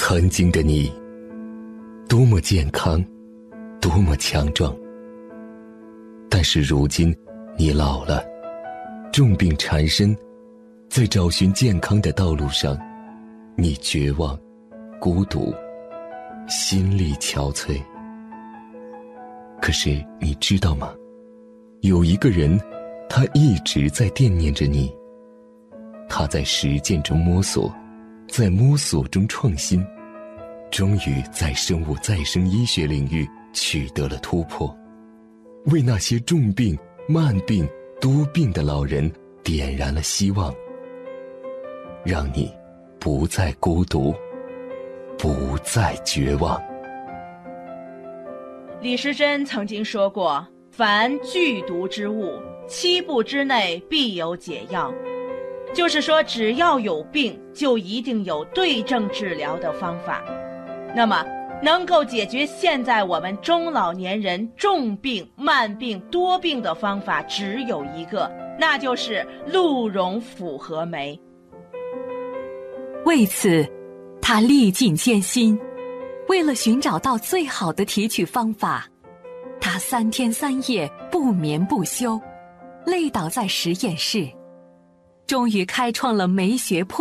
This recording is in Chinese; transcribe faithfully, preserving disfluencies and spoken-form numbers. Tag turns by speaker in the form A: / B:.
A: 曾经的你，多么健康，多么强壮。但是如今，你老了，重病缠身，在找寻健康的道路上，你绝望、孤独，心力憔悴。可是你知道吗？有一个人，他一直在惦念着你。他在实践中摸索，在摸索中创新，终于在生物再生医学领域取得了突破，为那些重病、慢病、多病的老人点燃了希望，让你不再孤独，不再绝望。
B: 李时珍曾经说过，凡剧毒之物，七步之内必有解药。就是说，只要有病，就一定有对症治疗的方法。那么能够解决现在我们中老年人重病、慢病、多病的方法只有一个，那就是鹿茸复合酶。
C: 为此他历尽艰辛，为了寻找到最好的提取方法，他三天三夜不眠不休，累倒在实验室，终于开创了酶学破